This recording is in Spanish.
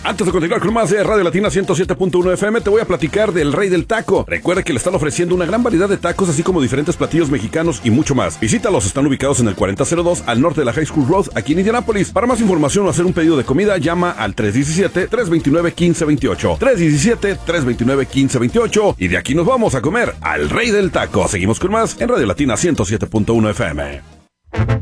Antes de continuar con más de Radio Latina 107.1 FM, te voy a platicar del Rey del Taco. Recuerda que le están ofreciendo una gran variedad de tacos, así como diferentes platillos mexicanos y mucho más. Visítalos, están ubicados en el 4002 al norte de la High School Road, aquí en Indianápolis. Para más información o hacer un pedido de comida, llama al 317-329-1528. 317-329-1528. Y de aquí nos vamos a comer al Rey del Taco. Seguimos con más en Radio Latina 107.1 FM.